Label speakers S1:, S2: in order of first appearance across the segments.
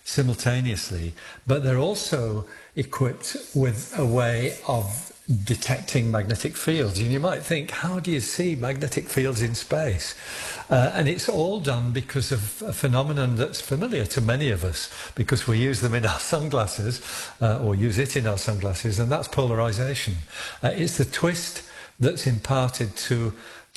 S1: simultaneously, but they're also equipped with a way of detecting magnetic fields. And you might think, how do you see magnetic fields in space? And it's all done because of a phenomenon that's familiar to many of us, because we use them in our sunglasses, or use it in our sunglasses, and that's polarization. It's the twist that's imparted to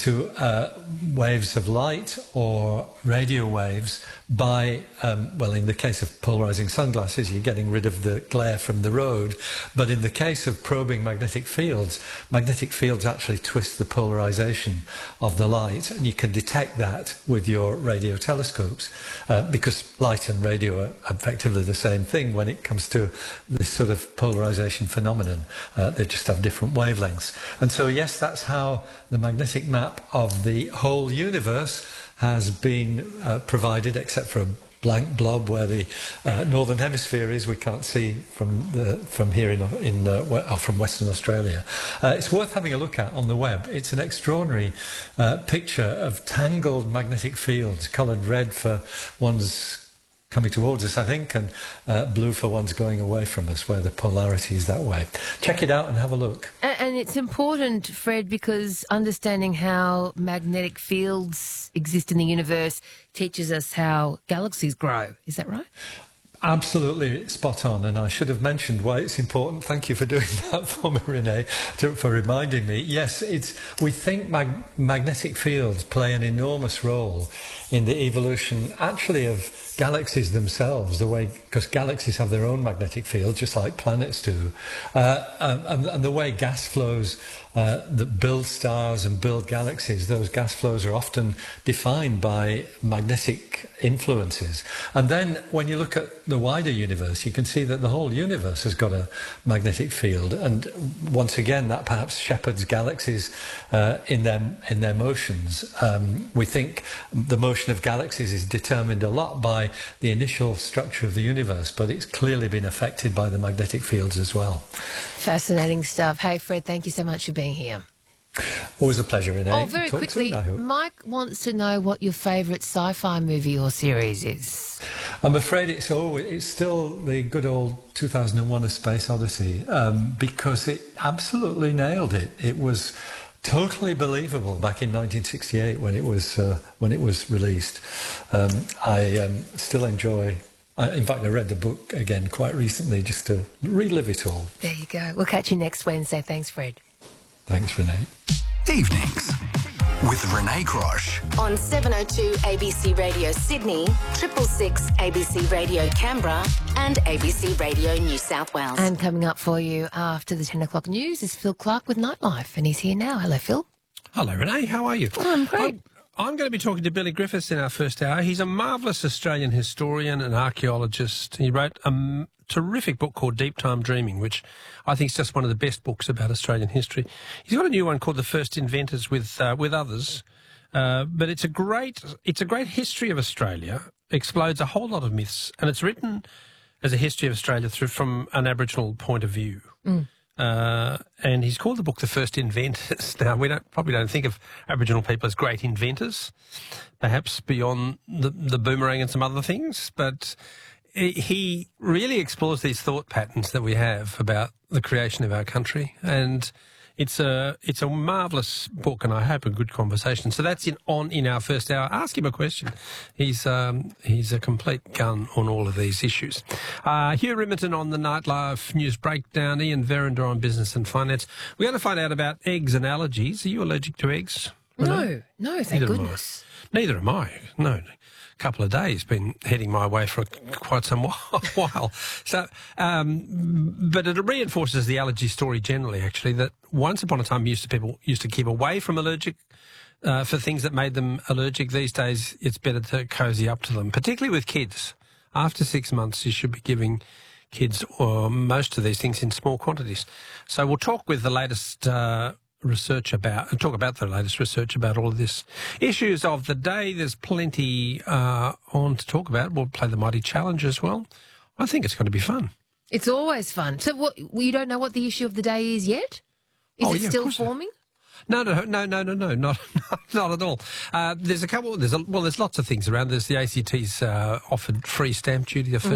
S1: waves of light or radio waves by, well, in the case of polarizing sunglasses, you're getting rid of the glare from the road. But in the case of probing magnetic fields actually twist the polarization of the light, and you can detect that with your radio telescopes, because light and radio are effectively the same thing when it comes to this sort of polarization phenomenon. They just have different wavelengths. And so, yes, that's how the magnetic map of the whole universe has been provided, except for a blank blob where the northern hemisphere is. We can't see from here from Western Australia. It's worth having a look at on the web. It's an extraordinary picture of tangled magnetic fields, coloured red for one's coming towards us, I think, and blue for ones going away from us, where the polarity is that way. Check it out and have a look.
S2: And it's important, Fred, because understanding how magnetic fields exist in the universe teaches us how galaxies grow. Is that right?
S1: Absolutely spot on, and I should have mentioned why it's important. Thank you for doing that for me, Renee, for reminding me. Yes, we think magnetic fields play an enormous role in the evolution, actually, of galaxies themselves, because galaxies have their own magnetic field, just like planets do, and the way gas flows that build stars and build galaxies, those gas flows are often defined by magnetic influences. And then when you look at the wider universe, you can see that the whole universe has got a magnetic field, and once again that perhaps shepherds galaxies in their motions. We think the motion of galaxies is determined a lot by the initial structure of the universe, but it's clearly been affected by the magnetic fields as well.
S2: Fascinating stuff. Hey, Fred, thank you so much for being here.
S1: Always a pleasure, Renee.
S2: Oh, very quickly, Mike wants to know what your favourite sci-fi movie or series is.
S1: I'm afraid it's still the good old 2001: A Space Odyssey, because it absolutely nailed it. It was totally believable back in 1968 when it was released. I still enjoy. In fact, I read the book again quite recently just to relive it all.
S2: There you go. We'll catch you next Wednesday. Thanks, Fred.
S1: Thanks, Renee.
S3: Evenings with Renee Grosh
S4: on 702 ABC Radio Sydney, 666 ABC Radio Canberra and ABC Radio New South Wales.
S2: And coming up for you after the 10 o'clock news is Phil Clark with Nightlife, and he's here now. Hello, Phil.
S5: Hello, Renee. How are you?
S2: Oh, I'm great.
S5: I'm going to be talking to Billy Griffiths in our first hour. He's a marvellous Australian historian and archaeologist. He wrote a terrific book called Deep Time Dreaming, which I think is just one of the best books about Australian history. He's got a new one called The First Inventors with others, but it's a great history of Australia. Explodes a whole lot of myths, and it's written as a history of Australia from an Aboriginal point of view. And he's called the book The First Inventors. Now, we probably don't think of Aboriginal people as great inventors, perhaps beyond the boomerang and some other things, but he really explores these thought patterns that we have about the creation of our country, and it's a marvellous book, and I hope a good conversation. So that's in our first hour. Ask him a question. He's a complete gun on all of these issues. Hugh Rimerton on the Nightlife News Breakdown. Ian Verinder on Business and Finance. We're going to find out about eggs and allergies. Are you allergic to eggs?
S2: No, thank goodness.
S5: Neither am I. No. Couple of days been heading my way for quite some while. So, but it reinforces the allergy story generally, actually, that once upon a time people used to keep away from allergic for things that made them allergic. These days it's better to cozy up to them, particularly with kids. After 6 months you should be giving kids most of these things in small quantities. So we'll talk with the latest talk about the latest research about all of this. Issues of the day, there's plenty on to talk about. We'll play the Mighty Challenge as well. I think it's going to be fun.
S2: It's always fun. So you don't know what the issue of the day is yet? Is it still forming?
S5: No, not at all. There's lots of things around. There's the ACT's offered free stamp duty.